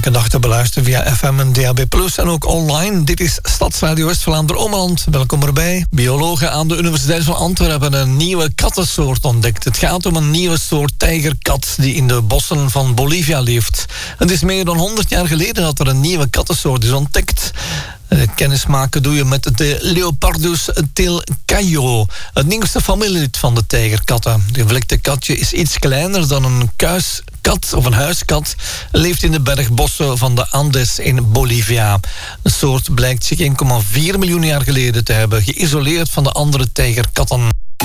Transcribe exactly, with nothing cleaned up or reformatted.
elke dag te beluisteren via F M en D A B plus, en ook online. Dit is Stadsradio West-Vlaanderen-Ommeland. Welkom erbij. Biologen aan de Universiteit van Antwerpen hebben een nieuwe kattensoort ontdekt. Het gaat om een nieuwe soort tijgerkat die in de bossen van Bolivia leeft. Het is meer dan honderd jaar geleden dat er een nieuwe kattensoort is ontdekt. Kennismaken doe je met de Leopardus telcayo, het nieuwste familielid van de tijgerkatten. Het gevlekte katje is iets kleiner dan een kuiskat of een huiskat, leeft in de bergbossen van de Andes in Bolivia. De soort blijkt zich één komma vier miljoen jaar geleden te hebben geïsoleerd van de andere tijgerkatten.